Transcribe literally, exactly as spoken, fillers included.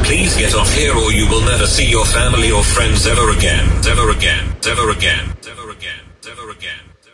Please get off here or you will never see your family or friends ever again. Ever again. Ever again. Ever again. Ever again.